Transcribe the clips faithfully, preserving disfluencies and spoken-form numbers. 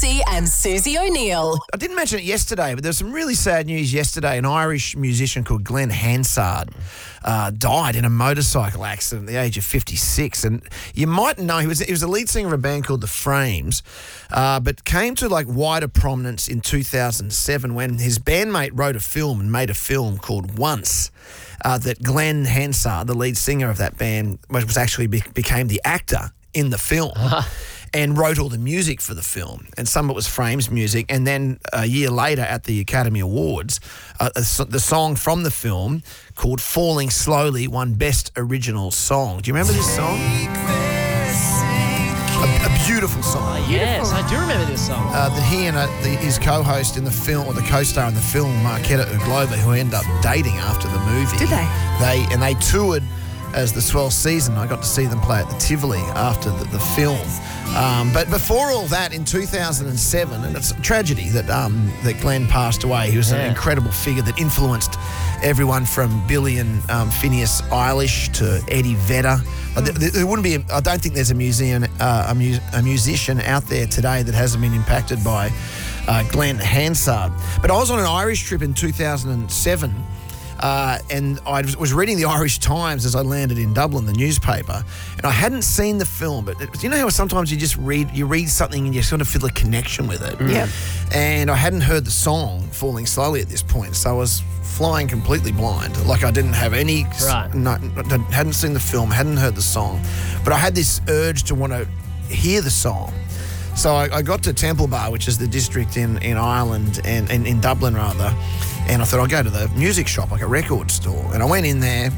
Massey and Susie O'Neill. I didn't mention it yesterday, but there's some really sad news yesterday. An Irish musician called Glenn Hansard uh, died in a motorcycle accident at the age of fifty-six. And you might know he was he was the lead singer of a band called The Frames, uh, but came to like wider prominence in two thousand seven when his bandmate wrote a film and made a film called Once. Uh, that Glenn Hansard, the lead singer of that band, was actually be- became the actor in the film. Uh-huh. And wrote all the music for the film. And some of it was Frames music. And then a year later at the Academy Awards, uh, the song from the film called Falling Slowly won Best Original Song. Do you remember this song? A, a beautiful song. Uh, yes, I do remember this song. Uh, that he and uh, the, his co-host in the film, or the co-star in the film, Marketa Uglova, who ended up dating after the movie. Did they? They And they toured as the Swell Season. I got to see them play at the Tivoli after the, the film. Um, but before all that, in two thousand seven, and it's a tragedy that um, that Glenn passed away. He was yeah. an incredible figure that influenced everyone from Billy and um, Phineas Eilish to Eddie Vedder. Mm. There, there wouldn't be. A, I don't think there's a museum, uh, a, mu- a musician out there today that hasn't been impacted by uh, Glenn Hansard. But I was on an Irish trip in two thousand seven. Uh, and I was reading the Irish Times as I landed in Dublin, the newspaper, and I hadn't seen the film, but it, you know how sometimes you just read you read something and you sort of feel a connection with it. Mm. Yeah. And I hadn't heard the song Falling Slowly at this point, so I was flying completely blind. Like I didn't have any, right. no, hadn't seen the film, hadn't heard the song, but I had this urge to want to hear the song. So I, I got to Temple Bar, which is the district in, in Ireland, and, and in Dublin rather, and I thought I'll go to the music shop, like a record store. And I went in there,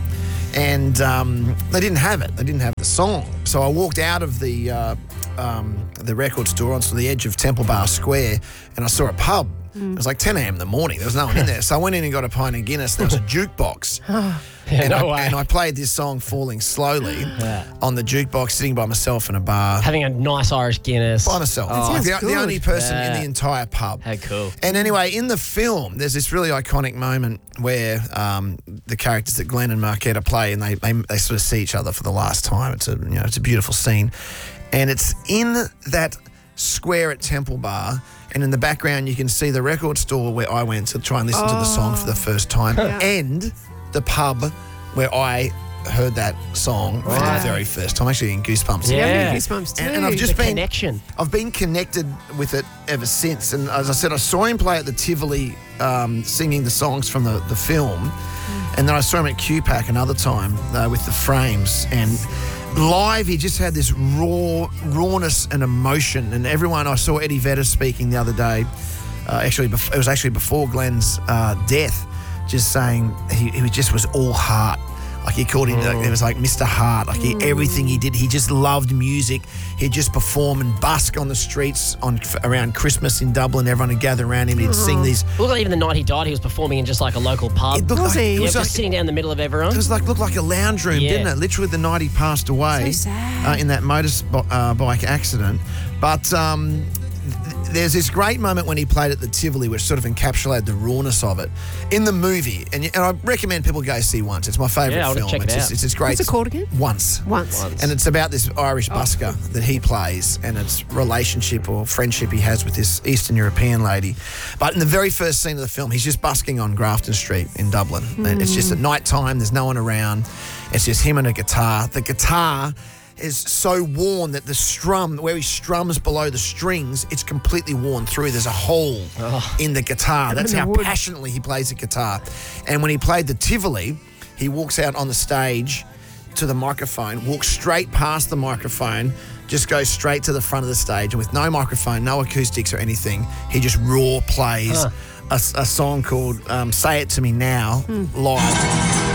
and um, they didn't have it. They didn't have the song. So I walked out of the uh, um, the record store onto the edge of Temple Bar Square, and I saw a pub. Mm. It was like ten a.m. in the morning. There was no one in there. So I went in and got a pint of Guinness. There was a jukebox. Yeah, and, no I, way. and I played this song Falling Slowly yeah. on the jukebox, sitting by myself in a bar. Having a nice Irish Guinness. By myself. Oh, the, that's the only person yeah. in the entire pub. How cool. And anyway, in the film, there's this really iconic moment where um, the characters that Glenn and Marketa play, and they, they they sort of see each other for the last time. It's a you know it's a beautiful scene, and it's in that square at Temple Bar. And in the background, you can see the record store where I went to try and listen oh. to the song for the first time, yeah. and the pub where I heard that song right. for the very first time. Actually, in Goosebumps. Yeah, yeah Goosebumps too. And, and I've just the been connection. I've been connected with it ever since. And as I said, I saw him play at the Tivoli, um, singing the songs from the the film, mm. and then I saw him at Q PAC another time uh, with the Frames and. Live, he just had this raw rawness and emotion, and everyone. I saw Eddie Vedder speaking the other day. Uh, actually, bef- it was actually before Glenn's uh, death, just saying he, he just was all heart. Like he called him, like, it was like Mister Heart. Like he, everything he did, he just loved music. He'd just perform and busk on the streets on around Christmas in Dublin. Everyone would gather around him. He'd sing these. Look, like even the night he died, he was performing in just like a local pub. It looked was like, he? It Yeah, was just like, sitting down in the middle of everyone. It was like looked like a lounge room, Yeah. didn't it? Literally the night he passed away So sad. uh, in that motorbike accident. But um, th- there's this great moment when he played at the Tivoli, which sort of encapsulated the rawness of it in the movie. And, and I recommend people go see Once. It's my favourite Yeah, I wanna film. check it it's, out. just, it's it's great. What's it called again? Once. Once. Once. And it's about this Irish Oh. busker that he plays and its relationship or friendship he has with this Eastern European lady. But in the very first scene of the film, he's just busking on Grafton Street in Dublin. Mm. And it's just at night time, there's no one around. It's just him and a guitar. The guitar is so worn that the strum, where he strums below the strings, it's completely worn through. There's a hole Oh. in the guitar. That's how wood. passionately he plays the guitar. And when he played the Tivoli, he walks out on the stage to the microphone, walks straight past the microphone, just goes straight to the front of the stage, and with no microphone, no acoustics or anything, he just raw plays Huh. a, a song called um, Say It To Me Now live.